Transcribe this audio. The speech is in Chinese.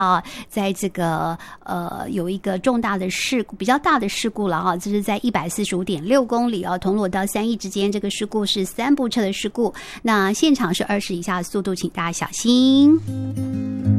在这个有一个重大的事故，比较大的事故了哈，这是在145.6公里铜锣到三义之间，这个事故是3部车的事故，那现场是20以下的速度，请大家小心。